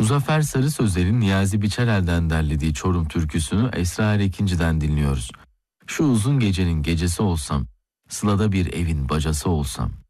Muzaffer Sarı Sözler'in Niyazi Biçerel'den derlediği Çorum türküsünü Esra Erekinci'den dinliyoruz. Şu uzun gecenin gecesi olsam, sılada bir evin bacası olsam.